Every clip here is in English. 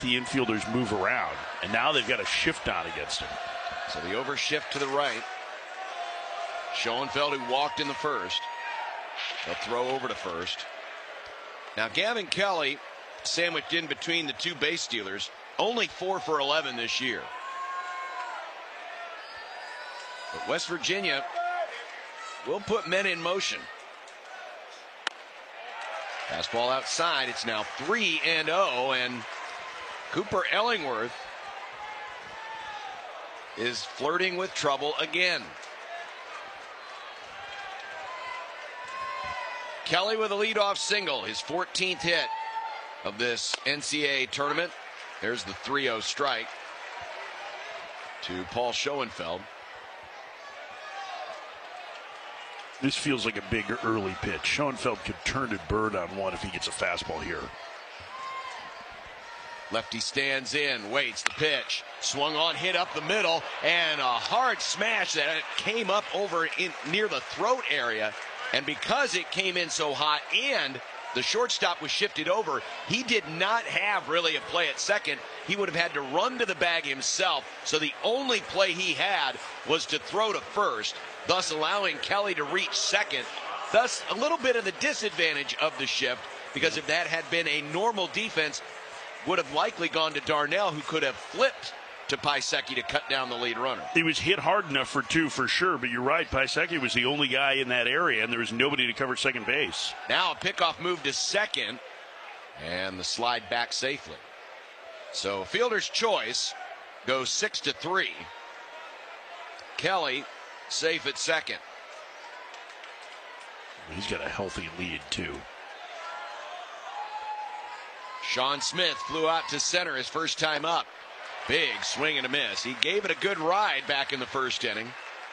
the infielders move around, and now they've got a shift on against him. So the overshift to the right. Schoenfeld, who walked in the first. They'll throw over to first. Now Gavin Kelly, sandwiched in between the two base stealers, only 4 for 11 this year. But West Virginia will put men in motion. Fastball outside. It's now 3-0, and Cooper Ellingworth is flirting with trouble again. Kelly with a leadoff single, his 14th hit of this NCAA tournament. There's the 3-0 strike to Paul Schoenfeld. This feels like a big early pitch. Schoenfeld could turn it bird on one if he gets a fastball here. Lefty stands in, waits the pitch, swung on, hit up the middle, and a hard smash that came up over in near the throat area. And because it came in so hot and the shortstop was shifted over, he did not have really a play at second. He would have had to run to the bag himself. So the only play he had was to throw to first, thus allowing Kelly to reach second. Thus a little bit of the disadvantage of the shift, because if that had been a normal defense, would have likely gone to Darnell, who could have flipped to Paiseki to cut down the lead runner. He was hit hard enough for 2 for sure, but you're right, Paiseki was the only guy in that area, and there was nobody to cover second base. Now a pickoff move to second, and the slide back safely. So fielder's choice goes 6-3. Kelly safe at second. He's got a healthy lead, too. Sean Smith flew out to center his first time up. Big swing and a miss. He gave it a good ride back in the first inning,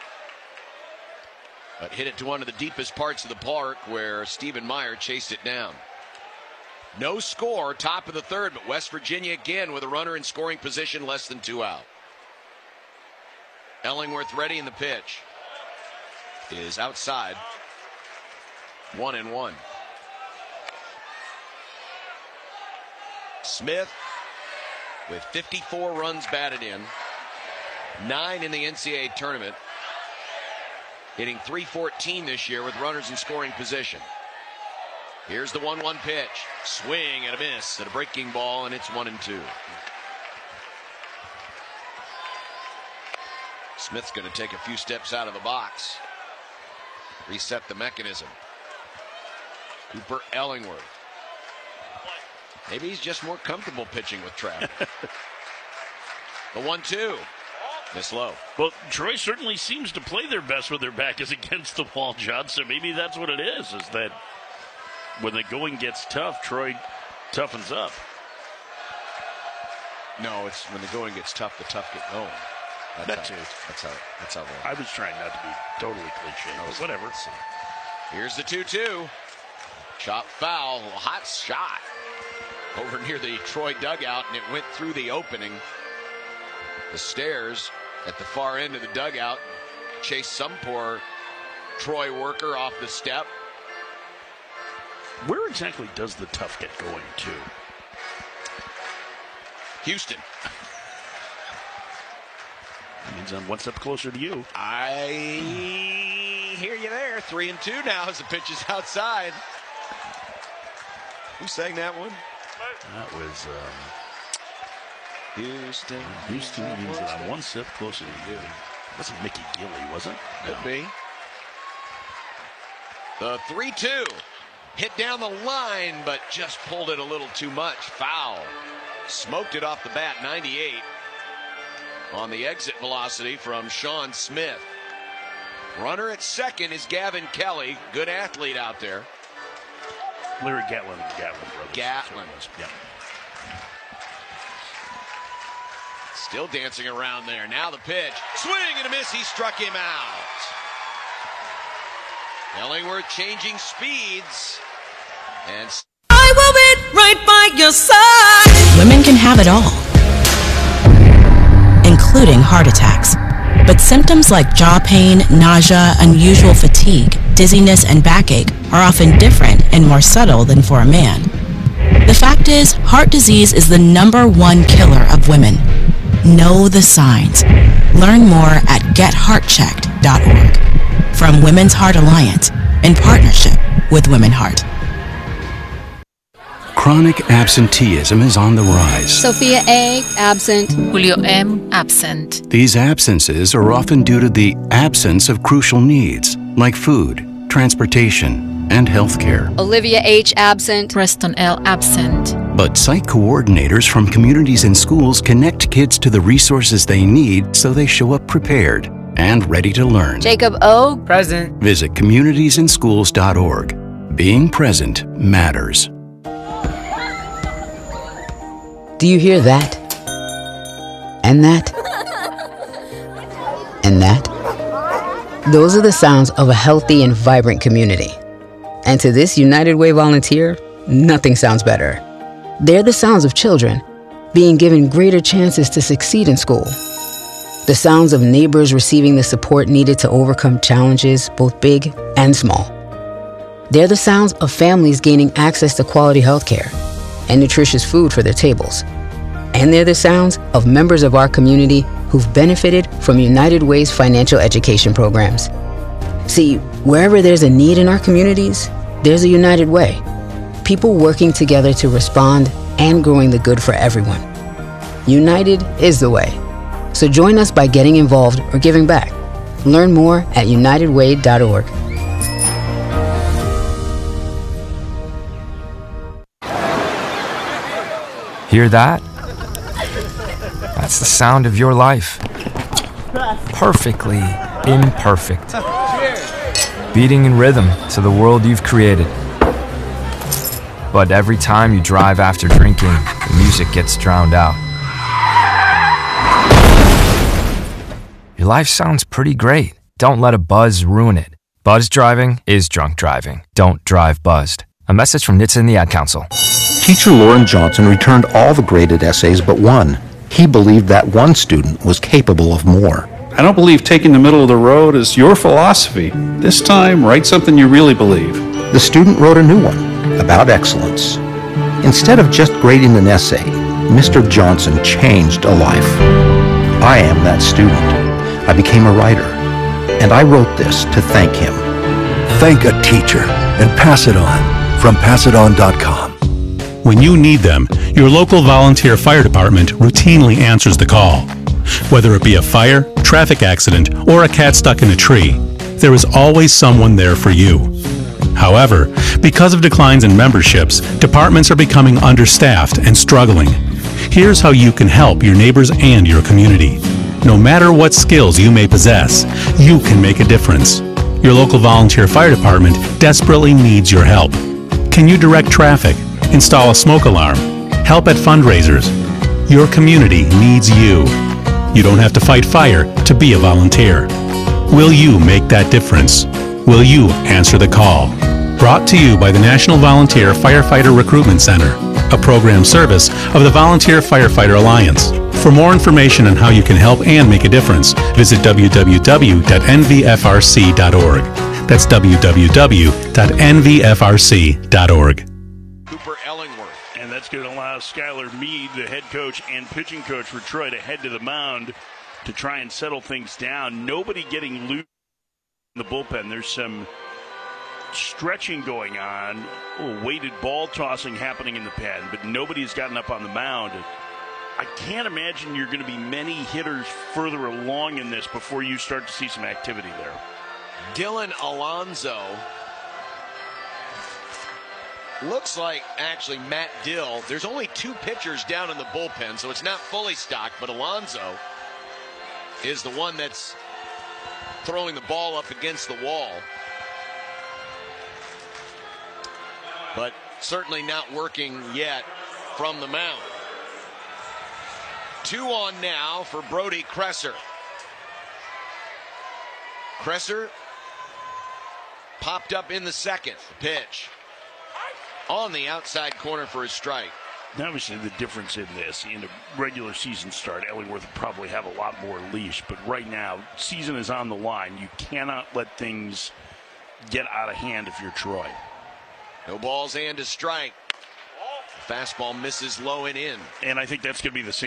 but hit it to one of the deepest parts of the park where Stephen Meyer chased it down. No score, top of the third, but West Virginia again with a runner in scoring position, less than 2 out. Ellingworth ready in the pitch is outside. 1-1. Smith with 54 runs batted in, 9 in the NCAA tournament, hitting .314 this year with runners in scoring position. Here's the 1-1 pitch. Swing and a miss at a breaking ball, and it's 1-2. Smith's going to take a few steps out of the box. Reset the mechanism. Cooper Ellingworth. Maybe he's just more comfortable pitching with traffic. The 1-2. Miss low. Well, Troy certainly seems to play their best when their back is against the wall, John. So maybe that's what it is that when the going gets tough, Troy toughens up. No, it's when the going gets tough, the tough get going. That's how. I was trying not to be totally cliche, but whatever. Here's the 2-2. Chop foul. Hot shot over near the Troy dugout, and it went through the opening. The stairs at the far end of the dugout chased some poor Troy worker off the step. Where exactly does the tough get going to? Houston. That means I'm one step closer to you. I hear you there. 3-2 now as the pitch is outside. Who sang that one? That was Houston. Houston means that I'm one step closer to you. It wasn't Mickey Gilley, was it? Could be. The 3-2. Hit down the line, but just pulled it a little too much. Foul. Smoked it off the bat, 98. On the exit velocity from Sean Smith. Runner at second is Gavin Kelly. Good athlete out there. Larry Gatlin and the Gatlin brothers. Gatlin. Yep. Still dancing around there. Now the pitch. Swing and a miss. He struck him out. Ellingworth changing speeds. And I will be right by your side. Women can have it all, including heart attacks. But symptoms like jaw pain, nausea, unusual fatigue, dizziness, and backache are often different and more subtle than for a man. The fact is, heart disease is the #1 killer of women. Know the signs. Learn more at getheartchecked.org. From Women's Heart Alliance, in partnership with Women Heart. Chronic absenteeism is on the rise. Sophia A., absent. Julio M., absent. These absences are often due to the absence of crucial needs, like food, transportation, and health care. Olivia H., absent. Preston L., absent. But site coordinators from communities and schools connect kids to the resources they need so they show up prepared and ready to learn. Jacob O., present. Visit communitiesandschools.org. Being present matters. Do you hear that? And that? And that? Those are the sounds of a healthy and vibrant community. And to this United Way volunteer, nothing sounds better. They're the sounds of children being given greater chances to succeed in school. The sounds of neighbors receiving the support needed to overcome challenges, both big and small. They're the sounds of families gaining access to quality health care and nutritious food for their tables. And they're the sounds of members of our community who've benefited from United Way's financial education programs. See, wherever there's a need in our communities, there's a United Way. People working together to respond and growing the good for everyone. United is the way. So join us by getting involved or giving back. Learn more at unitedway.org. Hear that? That's the sound of your life. Perfectly imperfect. Beating in rhythm to the world you've created. But every time you drive after drinking, the music gets drowned out. Your life sounds pretty great. Don't let a buzz ruin it. Buzz driving is drunk driving. Don't drive buzzed. A message from NHTSA and the Ad Council. Teacher Lauren Johnson returned all the graded essays but one. He believed that one student was capable of more. I don't believe taking the middle of the road is your philosophy. This time, write something you really believe. The student wrote a new one about excellence. Instead of just grading an essay, Mr. Johnson changed a life. I am that student. I became a writer, and I wrote this to thank him. Thank a teacher and pass it on from passidon.com. When you need them, your local volunteer fire department routinely answers the call. Whether it be a fire, traffic accident, or a cat stuck in a tree, there is always someone there for you. However, because of declines in memberships, departments are becoming understaffed and struggling. Here's how you can help your neighbors and your community. No matter what skills you may possess, you can make a difference. Your local volunteer fire department desperately needs your help. Can you direct traffic, install a smoke alarm, help at fundraisers? Your community needs you. You don't have to fight fire to be a volunteer. Will you make that difference? Will you answer the call? Brought to you by the National Volunteer Firefighter Recruitment Center, a program service of the Volunteer Firefighter Alliance. For more information on how you can help and make a difference, visit www.nvfrc.org. That's www.nvfrc.org. Cooper Ellingworth. And that's going to allow Skylar Meade, the head coach and pitching coach for Troy, to head to the mound to try and settle things down. Nobody getting loose in the bullpen. There's some stretching going on, a little weighted ball tossing happening in the pen, but nobody's gotten up on the mound. I can't imagine you're going to be many hitters further along in this before you start to see some activity there. Dylan Alonso. Looks like, actually, Matt Dill. There's only two pitchers down in the bullpen, so it's not fully stocked, but Alonso is the one that's throwing the ball up against the wall. But certainly not working yet from the mound. 2 on now for Brody Kresser. Kresser popped up in the second pitch on the outside corner for a strike. Obviously, the difference in this, in a regular season start, Ellingworth would probably have a lot more leash. But right now, season is on the line. You cannot let things get out of hand if you're Troy. No balls and a strike. fastball misses low and in. And I think that's going to be the same